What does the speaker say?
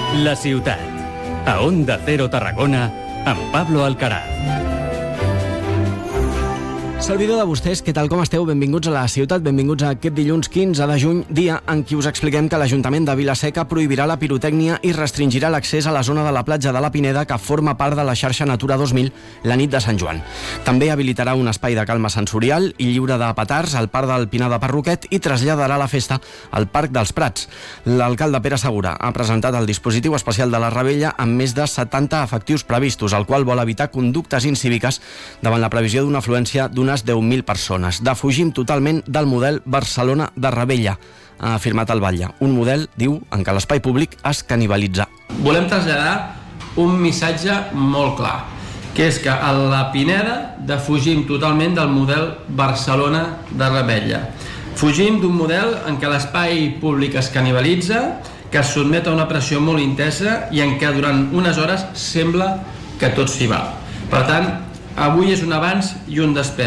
La ciutat. A Onda Cero Tarragona, amb Pablo Alcaraz. Servidor de vostès, què tal, com esteu? Benvinguts a la ciutat, benvinguts a aquest dilluns 15 de juny, dia en què us expliquem que l'Ajuntament de Vila-seca prohibirà la pirotècnia i restringirà l'accés a la zona de la platja de la Pineda, que forma part de la xarxa Natura 2000, la nit de Sant Joan. També habilitarà un espai de calma sensorial i lliure de petards al Parc del Pinar de Parroquet i traslladarà la festa al Parc dels Prats. L'alcalde Pere Segura ha presentat el dispositiu especial de la Rebella amb més de 70 efectius previstos, el qual vol evitar conductes incíviques davant la previsió d'una afluència d'unes 10.000 persones. Defugim totalment del model Barcelona de Rebella, ha afirmat el batlle. Un model, diu, en què l'espai públic es canibalitza. Volem traslladar un missatge molt clar, que és que a la Pineda defugim totalment del model Barcelona de Rebella. Fugim d'un model en què l'espai públic es canibalitza, que es sotmet a una pressió molt intensa i en què durant unes hores sembla que tot s'hi va. Per tant, avui és un abans i un després.